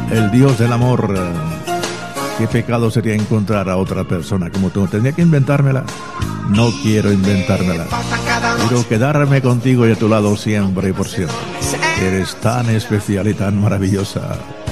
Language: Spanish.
el Dios del amor. ¿Qué pecado sería encontrar a otra persona como tú? ¿Tendría que inventármela? No quiero inventármela. Quiero quedarme contigo y a tu lado siempre y por siempre. Eres tan especial y tan maravillosa.